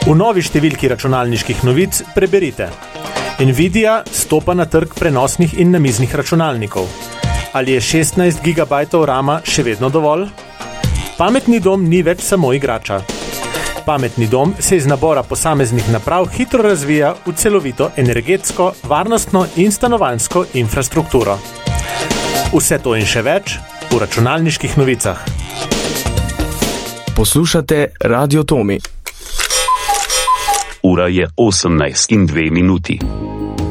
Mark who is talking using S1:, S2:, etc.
S1: V novi številki računalniških novic preberite: Nvidia stopa na trg prenosnih in namiznih računalnikov. Ali je 16 GB rama še vedno dovolj? Pametni dom ni več samo igrača. Pametni dom se iz nabora posameznih naprav hitro razvija v celovito energetsko, varnostno in stanovanjsko infrastrukturo. Vse to in še več v računalniških novicah.
S2: Poslušate Radio Tomi.
S3: Ura je 18:02.